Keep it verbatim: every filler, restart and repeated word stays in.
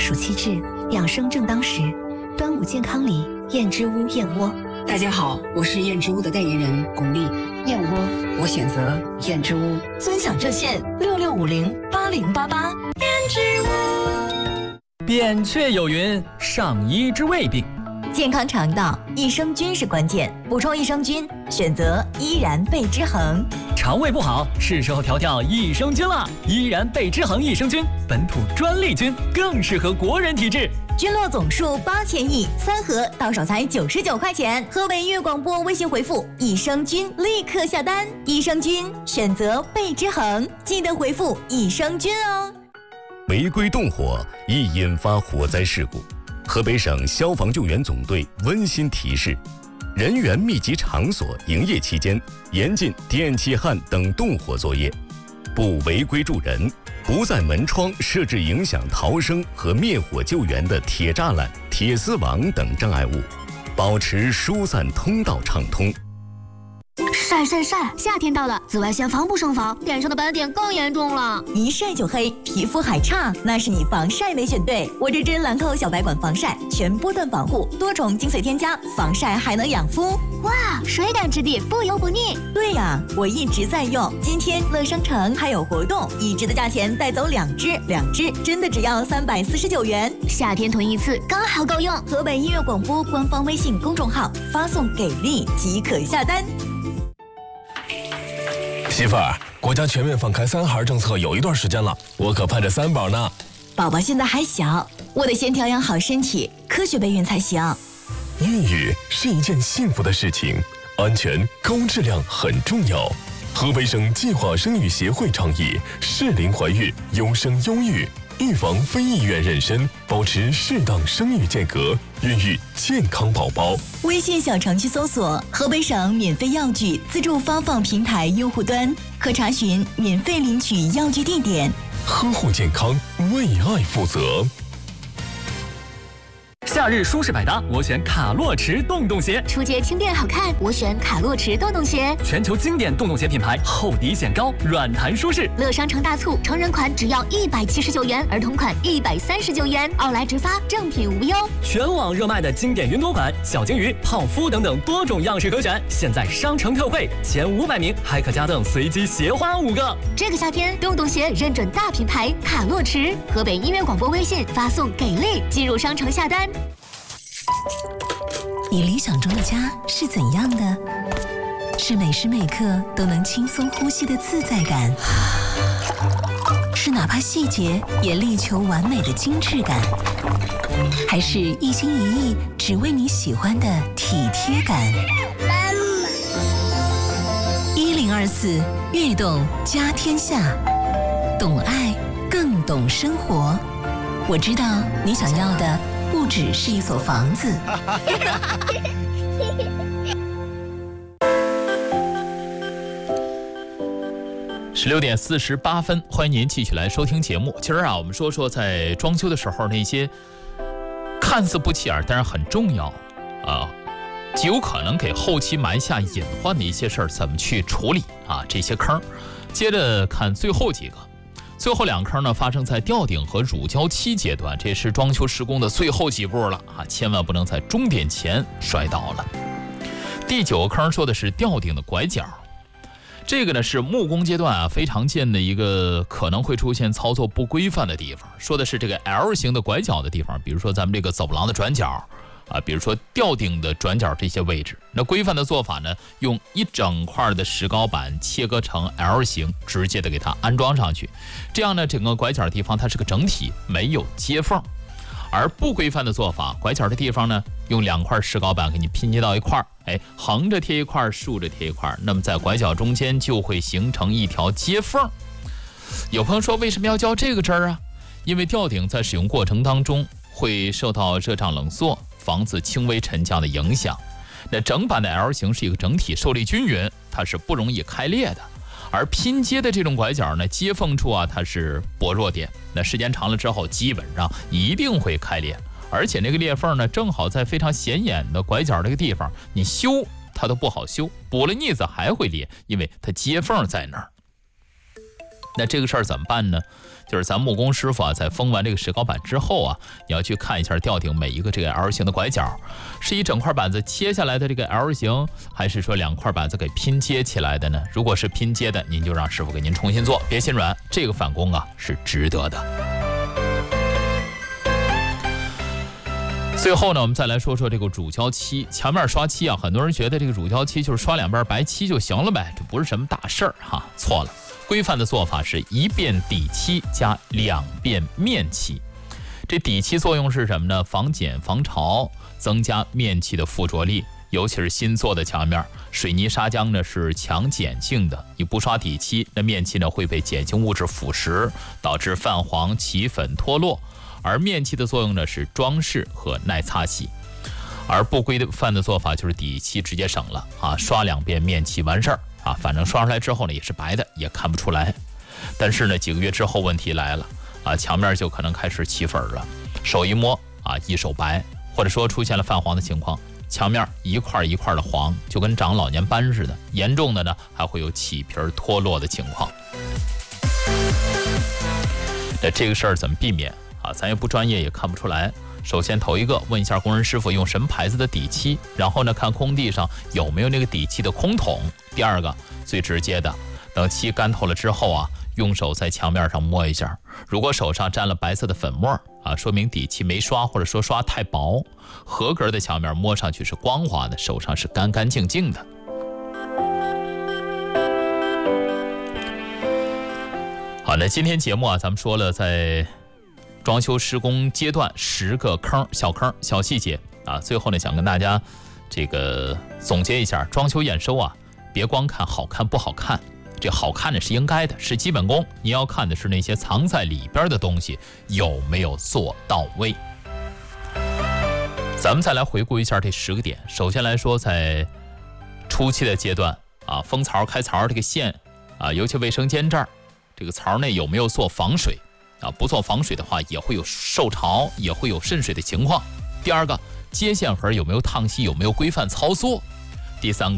暑气至，养生正当时。端午健康礼，燕之屋燕窝。 大家好，我是燕之屋的代言人巩俐。燕窝，我选择燕之屋。 尊享热线六六五零八零八八。燕之屋。 扁鹊有云：上医之未病。 健康肠道，益生菌是关键，补充益生菌，选择依然贝之恒。 肠胃不好，是时候调调益生菌了。依然贝之恒益生菌，本土专利菌，更适合国人体质。 菌落总数八千亿，三盒到手才九十九块钱。河北音乐广播微信回复益生菌，立刻下单。益生菌选择贝之恒，记得回复益生菌哦。 违规动火易引发火灾事故。河北省消防救援总队温馨提示：人员密集场所营业期间，严禁电气焊等动火作业，不违规助人，不在门窗设置影响逃生和灭火救援的铁栅栏、铁丝网等障碍物，保持疏散通道畅通。 晒晒晒！夏天到了，紫外线防不胜防，脸上的斑点更严重了。 一晒就黑，皮肤还差，那是你防晒没选对。我这支兰蔻小白管防晒，全波段防护，多重精粹添加，防晒还能养肤。 哇，水感质地，不油不腻。 对呀、啊，我一直在用。今天乐商城还有活动，一支的价钱带走两支，两支真的只要三百四十九元。 夏天囤一次刚好够用。 河北音乐广播官方微信公众号发送给力即可下单。 媳妇儿，国家全面放开三孩政策有一段时间了，我可盼着三宝呢。 宝宝现在还小，我得先调养好身体，科学备孕才行。 孕育是一件幸福的事情，安全高质量很重要。河北省计划生育协会倡议适龄怀孕，优生优育，预防非意愿妊娠，保持适当生育间隔，孕育健康宝宝。 微信小程序搜索河北省免费药具自助发放平台用户端，可查询免费领取药具地点。 呵护健康，为爱负责。 夏日舒适百搭，我选卡洛驰洞洞鞋。 出街轻便好看，我选卡洛驰洞洞鞋。 全球经典洞洞鞋品牌，厚底显高，软弹舒适。 乐商城大促，成人款只要一百七十九元，儿童款一百三十九元，奥莱直发，正品无忧。 全网热卖的经典云朵款、小金鱼、泡芙等等多种样式可选，现在商城特惠，前五百名还可加赠随机鞋花五个。 这个夏天，洞洞鞋认准大品牌卡洛驰。河北音乐广播微信发送给力，进入商城下单。 你理想中的家是怎样的？是每时每刻都能轻松呼吸的自在感，是哪怕细节也力求完美的精致感，还是一心一意只为你喜欢的体贴感？一零二四悦动家天下，懂爱更懂生活。我知道你想要的不只是一所房子。 十六点四十八分，欢迎您继续来收听节目。今儿啊，我们说说在装修的时候那些看似不起眼，但是很重要啊，极有可能给后期埋下隐患的一些事儿，怎么去处理啊？这些坑。接着看最后几个。最后两坑呢，发生在吊顶和乳胶漆阶段，这是装修施工的最后几步了啊，千万不能在终点前摔倒了。第九个坑说的是吊顶的拐角，这个呢是木工阶段啊非常见的一个可能会出现操作不规范的地方，说的是这个 L 型的拐角的地方，比如说咱们这个走廊的转角啊，比如说吊顶的转角这些位置。那规范的做法呢，用一整块的石膏板切割成 L 型，直接的给它安装上去，这样呢整个拐角的地方它是个整体，没有接缝。而不规范的做法，拐角的地方呢，用两块石膏板给你拼接到一块，哎，横着贴一块，竖着贴一块，那么在拐角中间就会形成一条接缝。有朋友说，为什么要教这个针儿啊？因为吊顶在使用过程当中会受到热胀冷缩，防止轻微沉降的影响。那整板的 L 型是一个整体，受力均匀，它是不容易开裂的。而拼接的这种拐角呢，接缝处啊，它是薄弱点，那时间长了之后，基本上一定会开裂。而且那个裂缝呢，正好在非常显眼的拐角这个地方，你修它都不好修，补了腻子还会裂，因为它接缝在那儿。那这个事儿怎么办呢？ 就是咱木工师傅啊，在封完这个石膏板之后啊，你要去看一下吊顶每一个这个 L 型的拐角，是一整块板子切下来的这个 L 型，还是说两块板子给拼接起来的呢？如果是拼接的，您就让师傅给您重新做，别心软，这个返工啊是值得的。最后呢，我们再来说说这个乳胶漆。墙面刷漆啊，很多人觉得这个乳胶漆就是刷两遍白漆就行了呗，这不是什么大事儿哈。错了，规范的做法是一遍底漆加两遍面漆。这底漆作用是什么呢？防碱防潮，增加面漆的附着力。尤其是新做的墙面，水泥砂浆呢是强碱性的，你不刷底漆，那面漆呢会被碱性物质腐蚀，导致泛黄、起粉、脱落。而面漆的作用呢是装饰和耐擦洗，而不规范的做法就是底漆直接省了啊，刷两遍面漆完事儿啊，反正刷出来之后呢也是白的，也看不出来。但是呢几个月之后问题来了啊，墙面就可能开始起粉了，手一摸啊一手白，或者说出现了泛黄的情况，墙面一块一块的黄，就跟长老年斑似的，严重的呢还会有起皮脱落的情况。那这个事儿怎么避免啊？咱也不专业，也看不出来。首先头一个问一下工人师傅用什么牌子的底漆，然后呢看空地上有没有那个底漆的空桶。第二个最直接的，等漆干透了之后啊，用手在墙面上摸一下，如果手上沾了白色的粉末啊，说明底漆没刷，或者说刷太薄。合格的墙面摸上去是光滑的，手上是干干净净的。好，那今天节目啊，咱们说了在装修施工阶段十个坑、小坑、小细节啊。最后呢，想跟大家这个总结一下，装修验收啊，别光看好看不好看，这好看呢是应该的，是基本功。你要看的是那些藏在里边的东西有没有做到位。咱们再来回顾一下这十个点。首先来说，在初期的阶段啊，封槽、开槽这个线啊，尤其卫生间这儿，这个槽内有没有做防水？啊，不做防水的话，也会有受潮，也会有渗水的情况。第二个，接线盒有没有烫锡，有没有规范操作？第三个。